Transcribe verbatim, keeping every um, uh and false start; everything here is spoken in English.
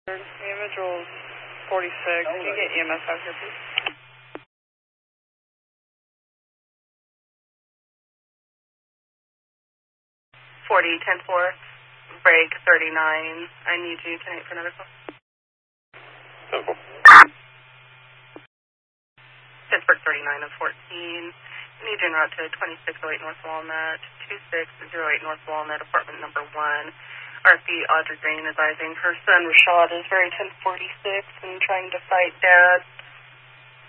Individuals forty-six, can you get E M S out here, please? forty, ten four, break thirty-nine. I need you tonight for another call. ten four. Pittsburgh thirty-nine of fourteen. I need you en route to twenty-six oh eight North Walnut, two six oh eight North Walnut, apartment number one. R P Audrey Green advising her son Rashad is very ten forty-six and trying to fight Dad.